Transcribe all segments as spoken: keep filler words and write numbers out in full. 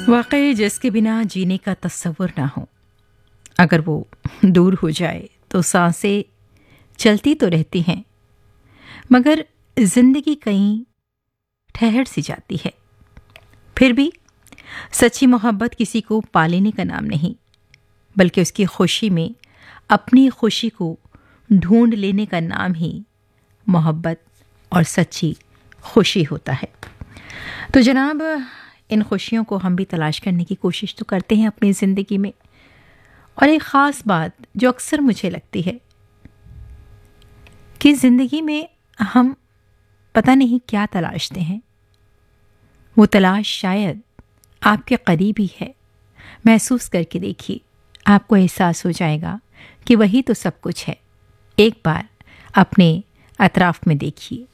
वाकई जिसके बिना जीने का तस्वुर ना हो, अगर वो दूर हो जाए तो सांसें चलती तो रहती हैं, मगर जिंदगी कहीं ठहर सी जाती है। फिर भी सच्ची मोहब्बत किसी को पा लेने का नाम नहीं, बल्कि उसकी खुशी में अपनी खुशी को ढूंढ लेने का नाम ही मोहब्बत और सच्ची खुशी होता है। तो जनाब, इन खुशियों को हम भी तलाश करने की कोशिश तो करते हैं अपनी ज़िंदगी में। और एक ख़ास बात जो अक्सर मुझे लगती है कि ज़िंदगी में हम पता नहीं क्या तलाशते हैं, वो तलाश शायद आपके करीब ही है। महसूस करके देखिए, आपको एहसास हो जाएगा कि वही तो सब कुछ है। एक बार अपने अतराफ़ में देखिए।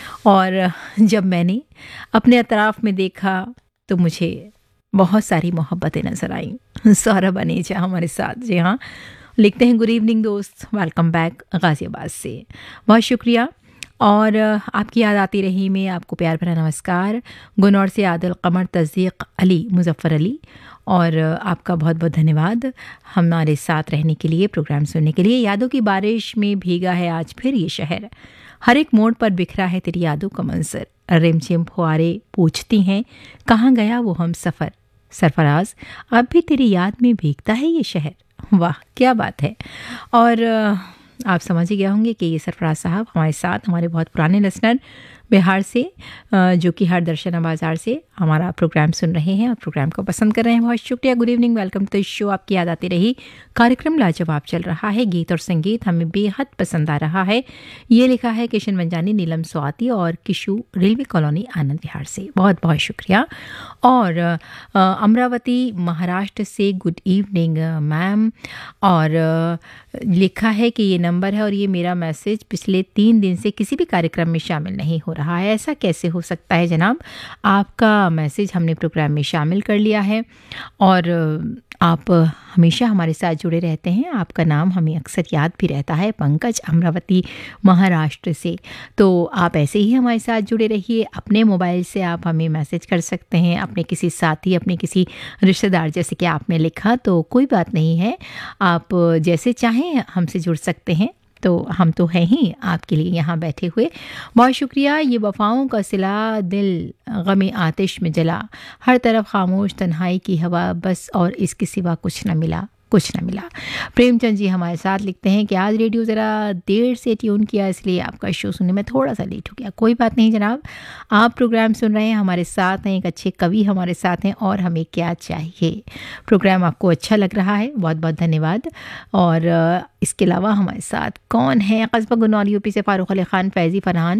और जब मैंने अपने अतराफ़ में देखा तो मुझे बहुत सारी मोहब्बतें नज़र आईं। सौरभ अनेजा हमारे साथ, जी हाँ, लिखते हैं गुड इवनिंग दोस्त, वेलकम बैक गाज़ियाबाद से, बहुत शुक्रिया। और आपकी याद आती रही मैं आपको प्यार भरा नमस्कार। गुनौर से आदिल कमर, तज़दीक अली, मुज़फ़्फ़र अली, और आपका बहुत बहुत धन्यवाद हमारे साथ रहने के लिए, प्रोग्राम सुनने के लिए। यादों की बारिश में भीगा है आज फिर ये शहर, हर एक मोड़ पर बिखरा है तेरी यादों का मंजर। रिमझिम फुहारे पूछती हैं कहाँ गया वो हम सफ़र, सरफराज अब भी तेरी याद में भीगता है ये शहर। वाह क्या बात है। और आप समझ ही गए होंगे कि ये सरफराज साहब हमारे साथ, हमारे बहुत पुराने लिसनर बिहार से, जो कि हर दर्शना बाज़ार से हमारा प्रोग्राम सुन रहे हैं और प्रोग्राम को पसंद कर रहे हैं। बहुत शुक्रिया। Good evening, welcome to the show. आपकी याद आती रही कार्यक्रम लाजवाब चल रहा है, गीत और संगीत हमें बेहद पसंद आ रहा है। ये लिखा है किशन मंजानी, नीलम स्वाति और किशु, रेलवे कॉलोनी, आनंद विहार से, बहुत बहुत शुक्रिया। और अमरावती महाराष्ट्र से गुड इवनिंग मैम, और लिखा है कि ये नंबर है और ये मेरा मैसेज पिछले तीन दिन से किसी भी कार्यक्रम में शामिल नहीं हो रहा है। ऐसा कैसे हो सकता है जनाब? आपका मैसेज हमने प्रोग्राम में शामिल कर लिया है और आप हमेशा हमारे साथ जुड़े रहते हैं। आपका नाम हमें अक्सर याद भी रहता है, पंकज, अमरावती महाराष्ट्र से। तो आप ऐसे ही हमारे साथ जुड़े रहिए। अपने मोबाइल से आप हमें मैसेज कर सकते हैं, अपने किसी साथी, अपने किसी रिश्तेदार, जैसे कि आपने लिखा, तो कोई बात नहीं है, आप जैसे चाहें हमसे जुड़ सकते हैं। तो हम तो हैं ही आपके लिए यहाँ बैठे हुए। बहुत शुक्रिया। ये वफ़ाओं का सिला, दिल गमे आतिश में जला, हर तरफ खामोश तन्हाई की हवा, बस और इसके सिवा कुछ न मिला, कुछ न मिला। प्रेमचंद जी हमारे साथ लिखते हैं कि आज रेडियो ज़रा देर से ट्यून किया, इसलिए आपका शो सुनने में थोड़ा सा लेट हो गया। कोई बात नहीं जनाब, आप प्रोग्राम सुन रहे हैं, हमारे साथ हैं, एक अच्छे कवि हमारे साथ हैं, और हमें क्या चाहिए। प्रोग्राम आपको अच्छा लग रहा है, बहुत बहुत धन्यवाद। और इसके अलावा हमारे साथ कौन है? कस्बा गुनौर यूपी से फ़ारूक अली ख़ान, फैज़ी, फरहान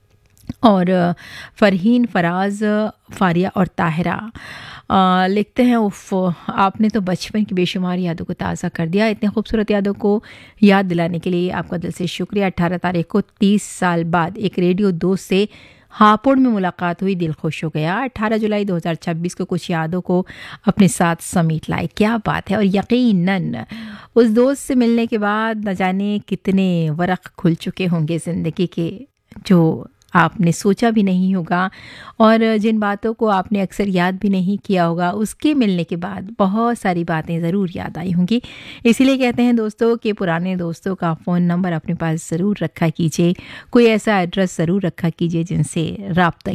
और फ़रहीन, फ़राज़, फ़ारिया और ताहिरा आ, लिखते हैं, उफ, आपने तो बचपन की बेशुमार यादों को ताज़ा कर दिया। इतने खूबसूरत यादों को याद दिलाने के लिए आपका दिल से शुक्रिया। अट्ठारह तारीख को तीस साल बाद एक रेडियो दोस्त से हापुड़ में मुलाकात हुई, दिल खुश हो गया। अट्ठारह जुलाई दो हज़ार छब्बीस को कुछ यादों को अपने साथ समेट लाए। क्या बात है। और यकीनन उस दोस्त से मिलने के बाद न जाने कितने वरक़ खुल चुके होंगे ज़िंदगी के, जो आपने सोचा भी नहीं होगा, और जिन बातों को आपने अक्सर याद भी नहीं किया होगा, उसके मिलने के बाद बहुत सारी बातें ज़रूर याद आई होंगी। इसीलिए कहते हैं दोस्तों कि पुराने दोस्तों का फ़ोन नंबर अपने पास ज़रूर रखा कीजिए, कोई ऐसा एड्रेस ज़रूर रखा कीजिए जिनसे राब्ता